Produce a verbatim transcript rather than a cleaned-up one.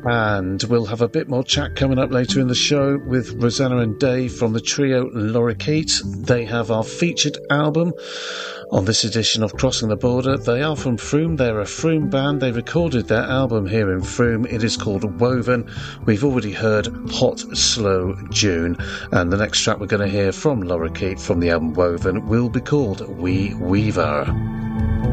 And we'll have a bit more chat coming up later in the show with Rosanna and Dave from the trio Lorikeet. They have our featured album on this edition of Crossing the Border. They are from Frome. They're a Frome band. They recorded their album here in Frome. It is called Woven. We've already heard Hot Slow June, and the next track we're going to hear from Lorikeet from the album Woven will be called We Weaver.